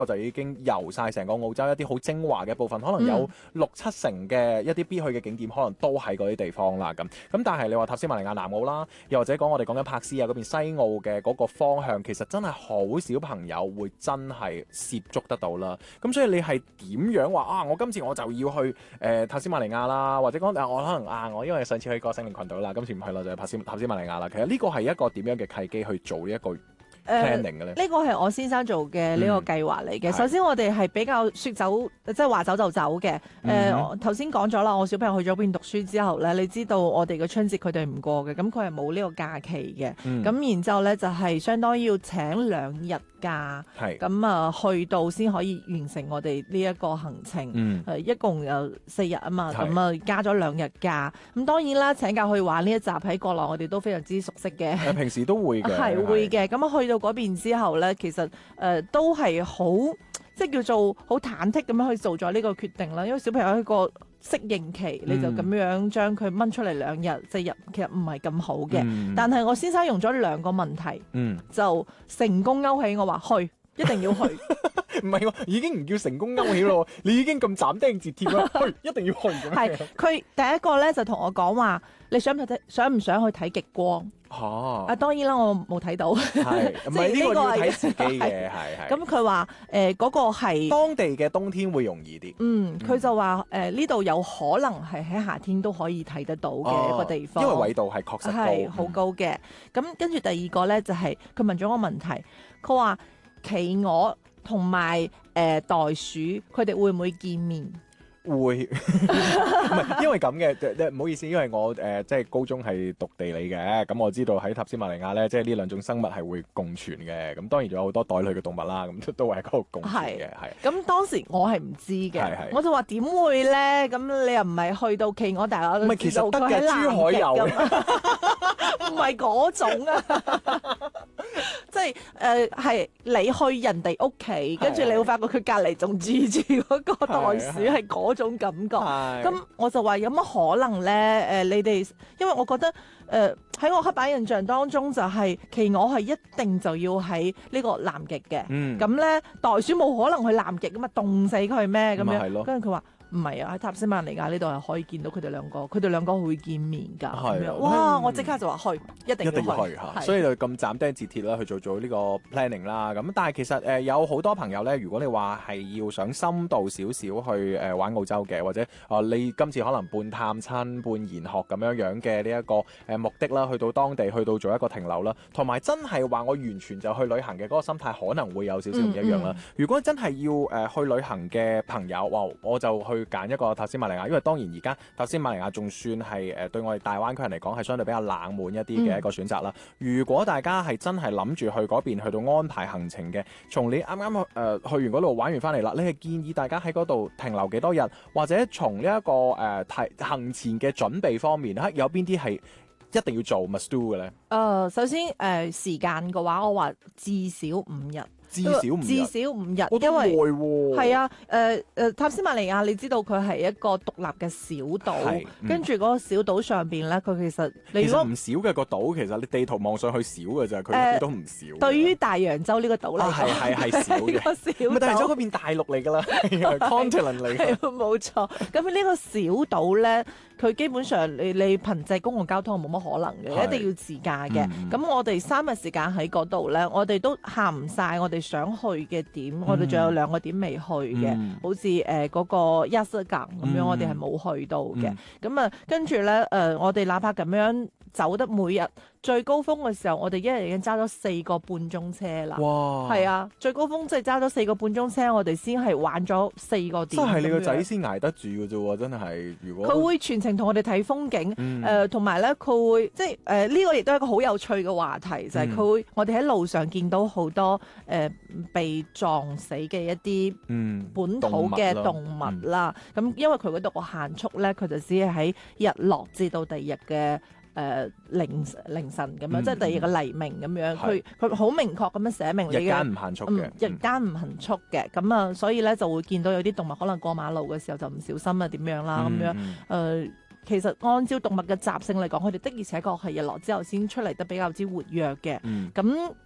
我就已經遊晒成個澳洲一啲好精華嘅部分，可能有6-7成嘅一啲必去嘅景點，可能都喺嗰啲地方啦咁。咁但係你話塔斯馬尼亞南澳啦，又或者我哋講緊柏斯啊嗰邊西澳嘅嗰個方向，其實真係好少朋友會真係涉足得到啦。咁所以你係點樣話啊？我今次我就要去塔斯馬尼亞啦，或者講我可能我因為上次去過聖靈群島啦，今次唔去啦，就係塔斯馬尼亞啦。其實呢個係一個點樣嘅契機去做呢一個planning 嘅咧？ 呢個係我先生做嘅呢個計劃嚟嘅。首先我哋係比較説走，即係話走就走嘅。頭先講咗啦，我小朋友去咗邊讀書之後咧，你知道我哋嘅春節佢哋唔過嘅，咁佢係冇呢個假期嘅。咁然之後咧就係相當於要請2日假，咁去到先可以完成我哋呢一個行程。一共有4日啊嘛，咁加咗2日假。咁當然啦，請假去玩呢一集喺國內我哋都非常之熟悉嘅。 平時都會嘅， 係會嘅。咁去到嗰邊之後咧，其實都係好即係叫做好忐忑咁樣去做咗呢個決定啦。因為小朋友一個適應期，你就咁樣將佢掹出嚟2日4日，其實唔係咁好嘅。但係我先生用咗2個問題，就成功勾起我話去，一定要去。 唔係喎，已經唔叫成功勾起咯，你已經咁斬釘截鐵啦，去一定要去咁樣。 係佢第一個咧就同我講話，你想唔想去睇極光？當然啦，我冇睇到。 係唔係呢個要睇自己嘅？係。 咁佢話嗰個係當地嘅冬天會容易啲。 佢就話呢度有可能係喺夏天都可以睇得到嘅一個地方， 因為緯度係確實係好高嘅。咁跟住第二個咧就係佢問咗我問題，佢話企鵝同埋袋鼠佢哋會唔會見面？ 會，唔係因為咁嘅，唔好意思，因為我即係高中係讀地理嘅，咁我知道喺塔斯馬尼亞咧，即係呢2種生物係會共存嘅，咁當然仲有好多袋類嘅動物啦，咁都係喺嗰度共存嘅，係。 咁當時我係唔知嘅，我就話點會咧？咁你又唔係去到企鵝大家都知道， 唔係其實得嘅，珠海有， 唔係嗰種啊，即係係你去人哋屋企，跟住你會發覺佢隔離仲住住嗰個袋鼠係嗰種感覺，咁我就話有乜可能咧？你哋因為我覺得喺我刻板印象當中就係企鵝係一定就要喺呢個南極嘅，咁咧袋鼠冇可能去南極㗎嘛，凍死佢咩咁樣？跟住佢話唔係啊，喺塔斯馬尼亞呢度係可以見到佢哋兩個會見面㗎。咁樣哇！我即刻就話去，一定要去嚇， 所以就咁斬釘截鐵啦，去做呢個 planning 啦。咁但係其實有好多朋友咧，如果你話係要想深度少少去玩澳洲嘅，或者你今次可能半探親半研學咁樣嘅呢一個目的啦，去到當地去到做一個停留啦，同埋真係話我完全就去旅行嘅嗰個心態可能會有少少唔一樣啦。如果真係要去旅行嘅朋友，我就去揀一個塔斯馬尼亞，因為當然而家塔斯馬尼亞仲算係對我哋大灣區人嚟講係相對比較冷門一啲嘅一個選擇啦。如果大家係真係諗住去嗰邊去到安排行程嘅，從你啱啱去完嗰度玩完翻嚟啦，你係建議大家喺嗰度停留幾多日，或者從呢一個行前嘅準備方面，有邊啲係一定要做 must do 嘅咧？ 首先時間嘅話，我話至少5日。 至少5日， 因為係啊，塔斯馬尼亞你知道佢係一個獨立嘅小島，跟住嗰個小島上邊咧，佢其實你如果唔少嘅個島，其實你地圖望上去少嘅咋，佢都唔少。 對於大洋洲呢個島嚟講， 係少嘅。 小大洋洲嗰邊大陸嚟㗎啦，continent 嚟㗎。 冇錯。咁呢個小島咧，佢基本上你憑藉公共交通係冇乜可能嘅，一定要自駕嘅。咁我哋3日時間喺嗰度咧，我哋都行唔晒我哋想去嘅點，我哋仲有2個點未去嘅，好似嗰個亞瑟港咁樣，我哋係冇去到嘅。咁跟住咧我哋哪怕咁樣走得每日最高峰嘅時候，我哋一日已經揸咗4個半鐘車啦。 哇！ 係啊，最高峰即係揸咗4個半鐘車，我哋先係玩咗4個點。 真係你個仔先捱得住嘅啫喎！真係，如果佢會全程同我哋睇風景，同埋咧佢會即係呢個亦都係一個好有趣嘅話題，就係佢會我哋喺路上見到好多被撞死嘅一啲本土嘅動物啦。咁因為佢嗰度個限速咧，佢就只係喺日落至到第二日嘅凌晨咁樣，即係第二個黎明咁樣。佢好明確咁樣寫明你嘅日間唔限速嘅， 日間唔限速嘅。咁所以咧就會見到有啲動物可能過馬路嘅時候就唔小心啊點樣啦咁樣。其實按照動物嘅習性嚟講，佢哋的而且確係日落之後先出嚟得比較之活躍嘅。咁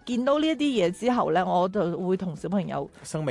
見到呢一啲嘢之後咧，我就會同小朋友生